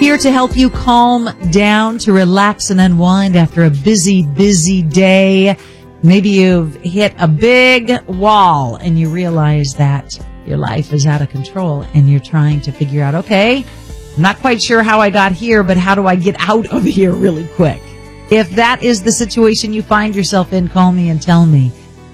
Here to help you calm down, to relax and unwind after a busy, busy day. Maybe you've hit a big wall and you realize that your life is out of control and you're trying to figure out, okay, I'm not quite sure how I got here, but how do I get out of here really quick? If that is the situation you find yourself in, call me and tell me.